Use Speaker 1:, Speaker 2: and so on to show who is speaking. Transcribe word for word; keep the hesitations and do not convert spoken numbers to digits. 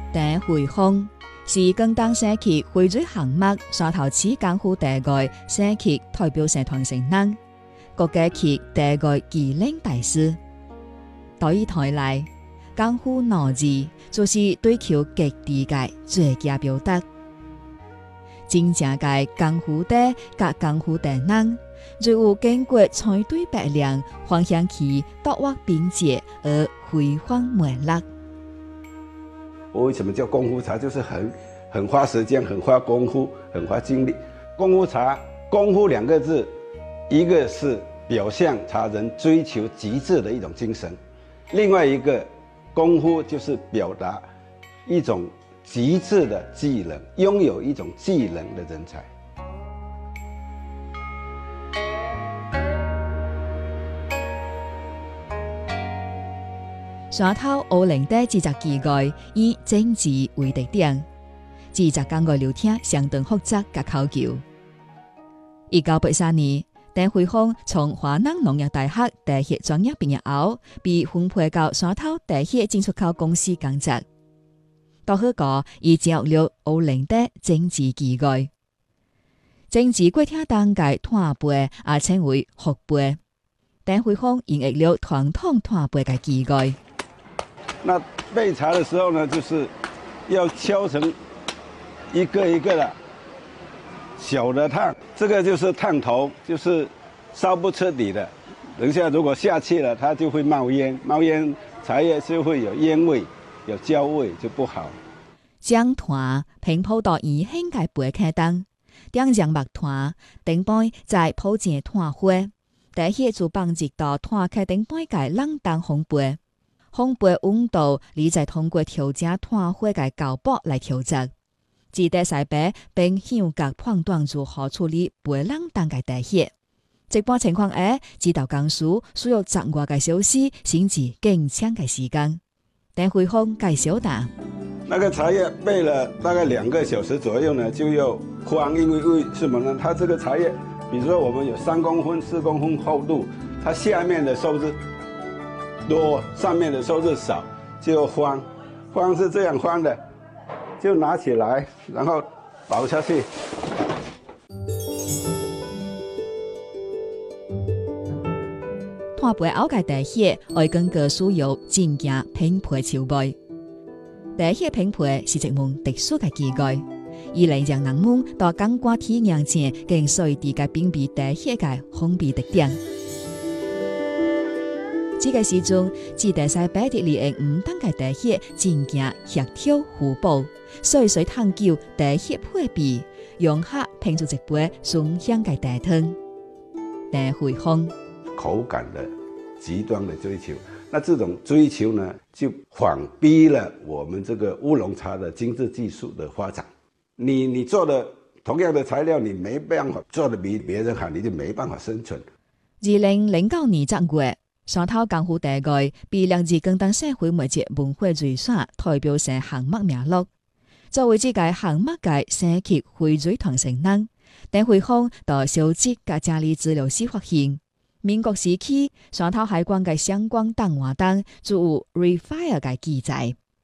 Speaker 1: 鄧惠峰是廣東社區會水項目山頭市江湖地區社區代表社團成員，國家級地區技能大師。對於台來，江湖兩字就是追求極地嘅最佳表達。真正嘅江湖地甲江湖地人，就有經過彩對白亮，方向其刀劃並接而輝煌美麗。
Speaker 2: 我為什麼叫功夫茶？就是很很花時間、很花功夫、很花精力。功夫茶，功夫兩個字，一個是表象茶人追求極致的一種精神，另外一個功夫就是表達一種極致的技能，擁有一種技能的人才。
Speaker 1: 山頭烏龍地製作機具以精緻為特點，製作工藝流程相當複雜及考究。一九八三年，鄧惠峰從華南農業大學茶葉專業畢業後，被分配到山頭茶葉進出口公司工作。到後個，已掌握了烏龍地精緻機具，精緻過程當嘅炭杯也稱為學杯。鄧惠峰引入了傳統炭杯嘅機具。
Speaker 2: 那備茶的時候呢，就是要敲成一個一個的小的炭，這個就是炭頭，就是燒不徹底的。等下如果下去了，它就會冒煙，冒煙茶葉就會有煙味、有焦味，就不好。
Speaker 1: 將炭平鋪到圓形嘅杯殼當，點上木炭，頂杯再鋪上炭花，茶葉就放入到炭殼頂杯嘅冷凍烘焙。烘焙溫度，你再通過調整炭火嘅高薄來調節。自茶師伯並向角判斷如何處理杯冷凍嘅茶葉。一般情況下，指導工師需要十外個小時，甚至更長嘅時間。鄧惠峰介紹道：
Speaker 2: 那個茶葉備了大概兩個小時左右呢，就要烘，因為為什麼呢？它這個茶葉，比如說我們有三公分、四公分厚度，它下面的收汁多，上面的收汁少，就要烘。烘是這樣烘的，就拿起來，然後倒下去。
Speaker 1: 炭杯後嘅茶葉愛根據需要進行拼配調配。茶葉拼配是一門特殊嘅技藝，以嚟讓人們到感官體驗前更隨地嘅辨別茶葉嘅烘焙特點。這個時鐘，自茶師伯利用唔同嘅茶葉進行協調互補，細細探究茶葉配比，融合拼出一杯醇香嘅茶湯。鄧惠峰
Speaker 2: 口感的極端的追求，那這種追求呢，就反逼了我們這個烏龍茶的精緻技術的發展。你你做的同樣的材料，你沒辦法做得比別人好，你就沒辦法生存。
Speaker 1: 二零零九年十月，山頭江湖茶具被列入廣東社會美節文化遺產代表性項目名錄。作為這個項目嘅社區會水團成員，鄧惠峰到收集及整理資料時發現，民國時期山頭海關嘅相關檔案當就有 Refire 嘅記載。